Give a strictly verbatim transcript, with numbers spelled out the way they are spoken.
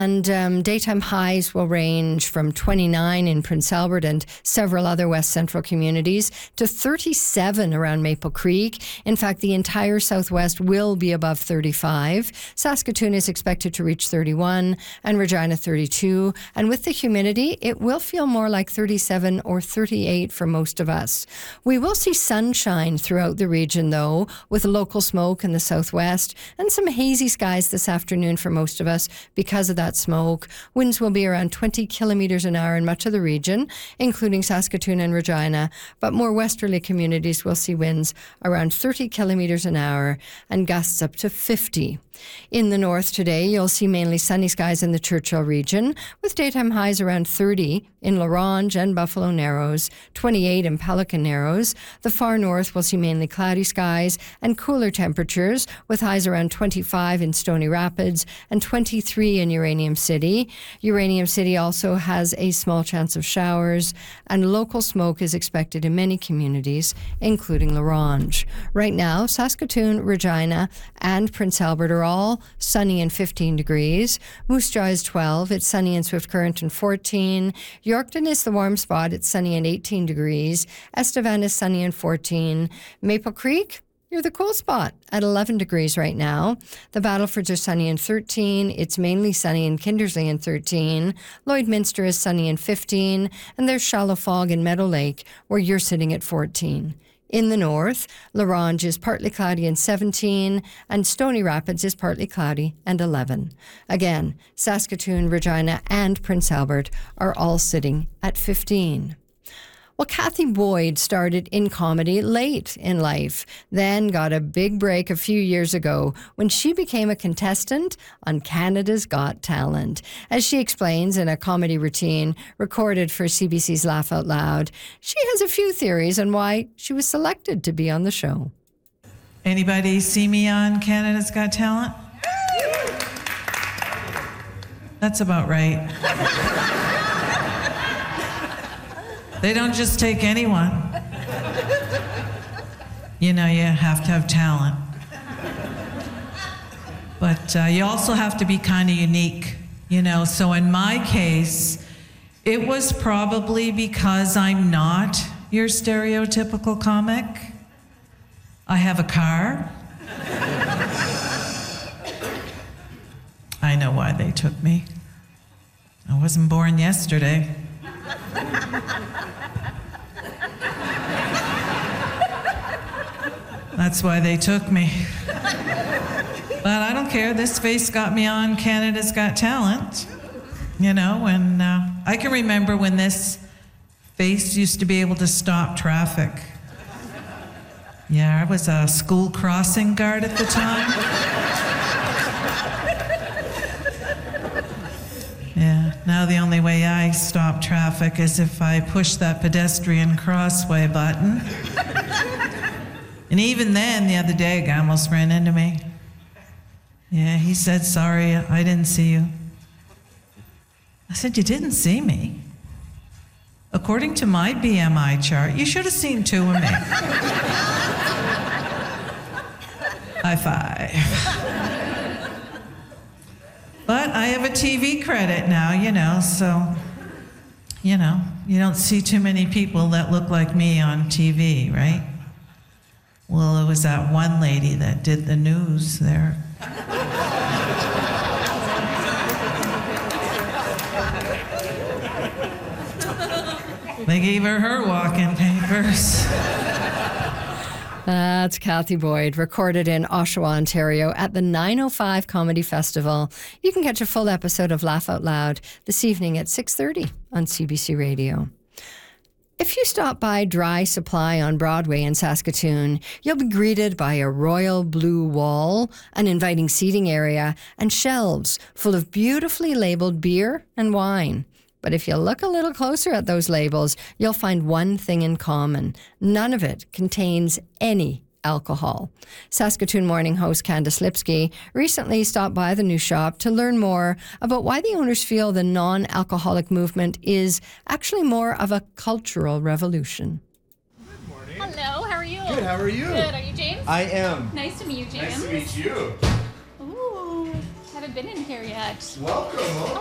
And um, daytime highs will range from twenty-nine in Prince Albert and several other West Central communities to thirty-seven around Maple Creek. In fact, the entire Southwest will be above thirty-five. Saskatoon is expected to reach thirty-one and Regina thirty-two. And with the humidity, it will feel more like thirty-seven or thirty-eight for most of us. We will see sunshine throughout the region, though, with local smoke in the southwest and some hazy skies this afternoon for most of us because of that smoke. Winds will be around twenty kilometres an hour in much of the region, including Saskatoon and Regina, but more westerly communities will see winds around thirty kilometres an hour and gusts up to fifty. In the north today, you'll see mainly sunny skies in the Churchill region, with daytime highs around thirty in La Ronge and Buffalo Narrows, twenty-eight in Pelican Narrows. The far north will see mainly cloudy skies and cooler temperatures, with highs around twenty-five in Stony Rapids and twenty-three in Uranium City. Uranium City also has a small chance of showers, and local smoke is expected in many communities, including La Ronge. Right now, Saskatoon, Regina, and Prince Albert are all sunny and fifteen degrees. Moose Jaw is twelve. It's sunny in Swift Current and fourteen. Yorkton is the warm spot. It's sunny and eighteen degrees. Estevan is sunny and fourteen. Maple Creek, you're the cool spot at eleven degrees right now. The Battlefords are sunny and thirteen. It's mainly sunny in Kindersley and thirteen. Lloydminster is sunny and fifteen. And there's shallow fog in Meadow Lake, where you're sitting at fourteen. In the north, La Ronge is partly cloudy and seventeen, and Stony Rapids is partly cloudy and eleven. Again, Saskatoon, Regina, and Prince Albert are all sitting at fifteen. Well, Kathy Boyd started in comedy late in life, then got a big break a few years ago when she became a contestant on Canada's Got Talent. As she explains in a comedy routine recorded for C B C's Laugh Out Loud, she has a few theories on why she was selected to be on the show. Anybody see me on Canada's Got Talent? That's about right. They don't just take anyone. You know, you have to have talent. But uh, you also have to be kind of unique, you know. So in my case, it was probably because I'm not your stereotypical comic. I have a car. I know why they took me. I wasn't born yesterday. That's why they took me. But I don't care. This face got me on Canada's Got Talent. You know, and uh, I can remember when this face used to be able to stop traffic. Yeah, I was a school crossing guard at the time. Yeah, now the only way I stop traffic is if I push that pedestrian crossway button. And even then, the other day, a guy almost ran into me. Yeah, he said, sorry, I didn't see you. I said, you didn't see me? According to my B M I chart, you should have seen two of me. High five. But I have a T V credit now, you know, so, you know, you don't see too many people that look like me on T V, right? Well, it was that one lady that did the news there. They gave her her walk-in papers. That's Kathy Boyd, recorded in Oshawa, Ontario at the nine oh five Comedy Festival. You can catch a full episode of Laugh Out Loud this evening at six thirty on C B C Radio. If you stop by Dry Supply on Broadway in Saskatoon, you'll be greeted by a royal blue wall, an inviting seating area, and shelves full of beautifully labeled beer and wine. But if you look a little closer at those labels, you'll find one thing in common. None of it contains any alcohol. Saskatoon Morning host Candace Lipsky recently stopped by the new shop to learn more about why the owners feel the non-alcoholic movement is actually more of a cultural revolution. Good morning. Hello, how are you? Good, how are you? Good, are you James? I am. Nice to meet you, James. Nice to meet you. Ooh, had a haven't been in here yet. Welcome.